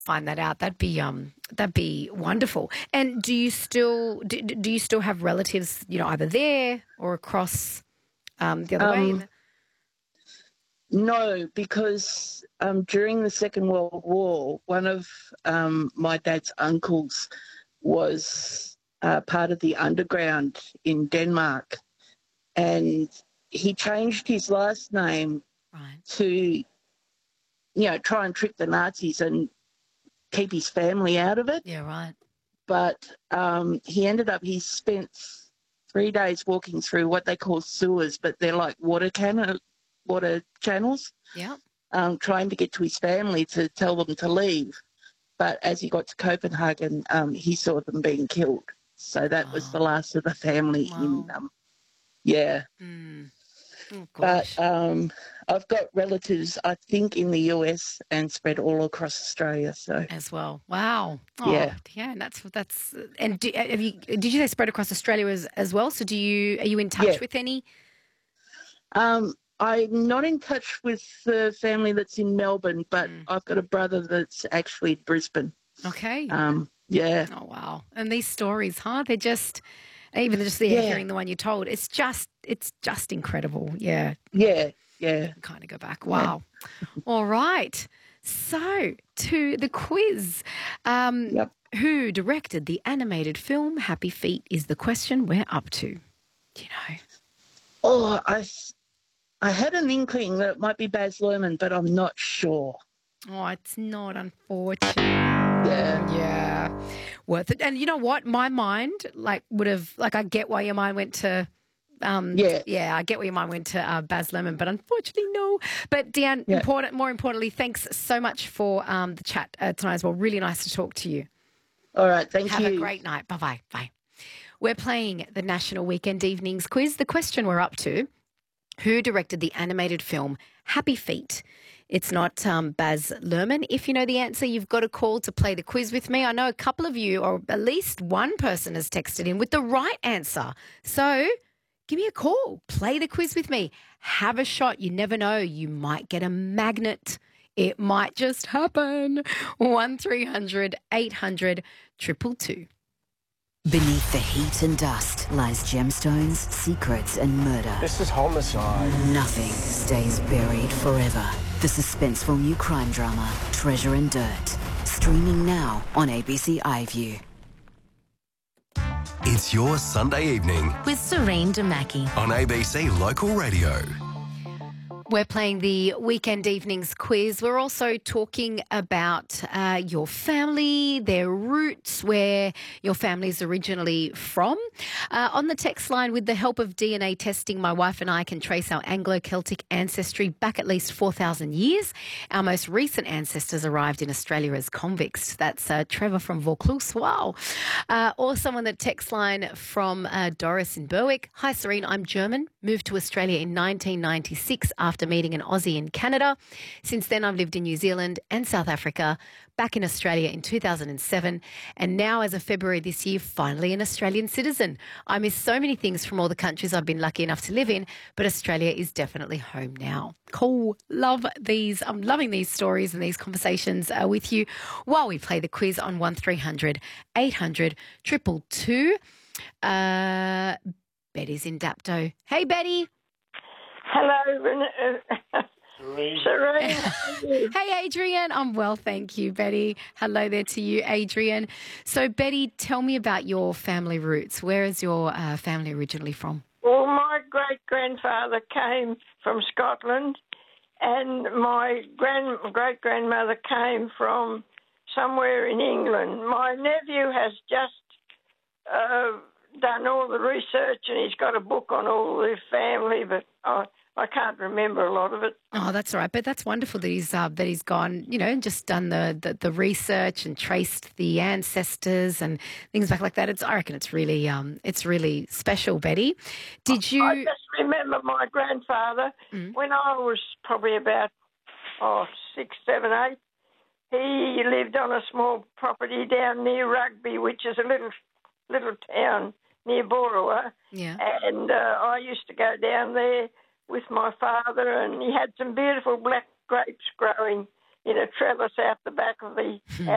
find that out. That'd be wonderful. And do you still have relatives, either there or across the other way? Um, no, because during the Second World War, one of my dad's uncles was part of the underground in Denmark, and he changed his last name Right. to, try and trick the Nazis and keep his family out of it. Yeah, right. But he spent 3 days walking through what they call sewers, but they're like water channels, Yeah. trying to get to his family to tell them to leave. But as he got to Copenhagen, he saw them being killed. So that was the Wow. last of the family in, Wow. yeah. Oh, But gosh. I've got relatives, I think, in the US and spread all across Australia. So, As well. Wow. Oh, yeah. yeah. And that's. And did you say spread across Australia as well? So are you in touch Yeah. with any? I'm not in touch with the family that's in Melbourne, but I've got a brother that's actually in Brisbane. Okay. Yeah. Oh, wow. And these stories, huh? They're just, Yeah. hearing the one you told, it's just incredible. Yeah. Yeah. Yeah. Kind of go back. Yeah. Wow. All right. So to the quiz. Yep. Who directed the animated film Happy Feet is the question we're up to. Do you know? Oh, I had an inkling that it might be Baz Luhrmann, but I'm not sure. Oh, it's not, unfortunate. Yeah. Yeah. Worth it. And you know what? My mind, I get why your mind went to, Yeah. I get where your mind went to Baz Luhrmann, but unfortunately, no. But Deanne, Yeah. more importantly, thanks so much for the chat tonight as well. Really nice to talk to you. All right. Thank you. Have a great night. Bye-bye. Bye. We're playing the National Weekend Evenings Quiz. The question we're up to: who directed the animated film Happy Feet? It's not Baz Luhrmann. If you know the answer, you've got a call to play the quiz with me. I know a couple of you, or at least one person, has texted in with the right answer. So give me a call. Play the quiz with me. Have a shot. You never know. You might get a magnet. It might just happen. 1300 800 222. Beneath the heat and dust lies gemstones, secrets, and murder. This is homicide. Nothing stays buried forever. The suspenseful new crime drama, Treasure and Dirt. Streaming now on ABC iView. It's your Sunday evening With Serene Damaki. on ABC Local Radio. We're playing the Weekend Evenings Quiz. We're also talking about your family, their roots, where your family is originally from. On the text line, with the help of DNA testing, my wife and I can trace our Anglo-Celtic ancestry back at least 4,000 years. Our most recent ancestors arrived in Australia as convicts. That's Trevor from Vaucluse. Wow. Also on the text line from Doris in Berwick. Hi, Serene. I'm German. Moved to Australia in 1996 after meeting an Aussie in Canada. Since then, I've lived in New Zealand and South Africa, back in Australia in 2007, and now as of February this year, finally an Australian citizen. I miss so many things from all the countries I've been lucky enough to live in, but Australia is definitely home now. Cool. Love these. I'm loving these stories and these conversations with you while we play the quiz on 1300 800 222. Betty's in Dapto. Hey, Betty. Hello, Serene. Hey, Adrian. I'm well, thank you, Betty. Hello there to you, Adrian. So, Betty, tell me about your family roots. Where is your family originally from? Well, my great-grandfather came from Scotland, and my great-grandmother came from somewhere in England. My nephew has just done all the research, and he's got a book on all the family, but I can't remember a lot of it. Oh, that's all right. But that's wonderful that he's gone, and just done the research and traced the ancestors and things like that. I reckon it's really special, Betty. Did you? I just remember my grandfather when I was probably about 6, 7, 8. He lived on a small property down near Rugby, which is a little town near Borawa. Yeah. And I used to go down there with my father, and he had some beautiful black grapes growing in a trellis out the back of the